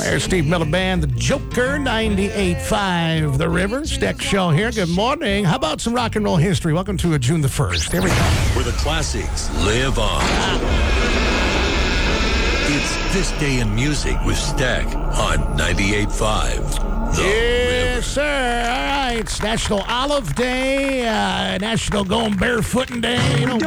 There's Steve Miller Band, the Joker, 98.5 The River. Steck Show here. Good morning. How about some rock and roll history? Welcome to June the 1st. Here we go. Where the classics live on. It's This Day in Music with Steck on 98.5 The Yes, River. sir. All right. It's National Olive Day, National Going Barefooting Day. You know,